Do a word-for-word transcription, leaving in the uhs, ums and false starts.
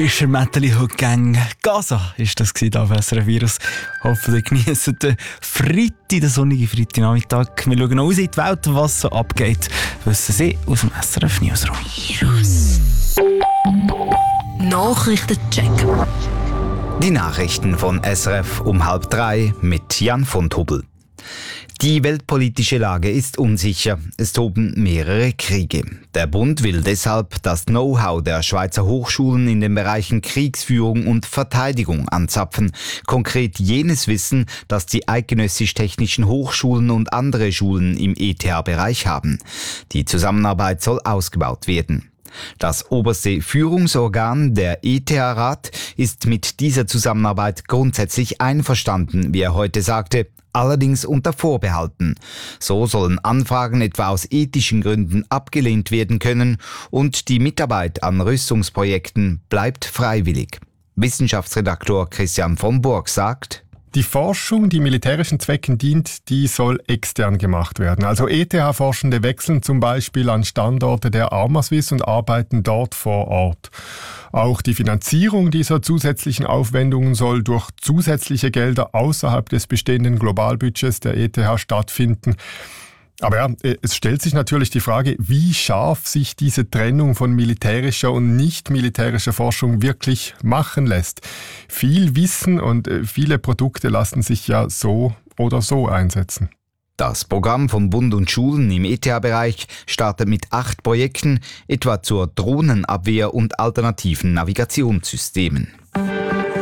Fischermätteli-Gang Gaza ist das hier auf S R F Virus. Hoffentlich geniessen den Freitag, den sonnigen Freitagnachmittag. Wir schauen raus in die Welt, was so abgeht. Wissen Sie aus dem S R F Newsroom. Virus. Nachrichtencheck. Die Nachrichten von S R F um halb drei mit Jan von Tobel. Die weltpolitische Lage ist unsicher. Es toben mehrere Kriege. Der Bund will deshalb das Know-how der Schweizer Hochschulen in den Bereichen Kriegsführung und Verteidigung anzapfen. Konkret jenes Wissen, das die eidgenössisch-technischen Hochschulen und andere Schulen im E T H-Bereich haben. Die Zusammenarbeit soll ausgebaut werden. Das oberste Führungsorgan, der E T H-Rat, ist mit dieser Zusammenarbeit grundsätzlich einverstanden, wie er heute sagte, allerdings unter Vorbehalten. So sollen Anfragen etwa aus ethischen Gründen abgelehnt werden können und die Mitarbeit an Rüstungsprojekten bleibt freiwillig. Wissenschaftsredaktor Christian von Burg sagt: Die Forschung, die militärischen Zwecken dient, die soll extern gemacht werden. Also E T H-Forschende wechseln zum Beispiel an Standorte der Armaswiss und arbeiten dort vor Ort. Auch die Finanzierung dieser zusätzlichen Aufwendungen soll durch zusätzliche Gelder außerhalb des bestehenden Globalbudgets der E T H stattfinden. Aber ja, es stellt sich natürlich die Frage, wie scharf sich diese Trennung von militärischer und nicht militärischer Forschung wirklich machen lässt. Viel Wissen und viele Produkte lassen sich ja so oder so einsetzen. Das Programm von Bund und Schulen im E T H-Bereich startet mit acht Projekten, etwa zur Drohnenabwehr und alternativen Navigationssystemen.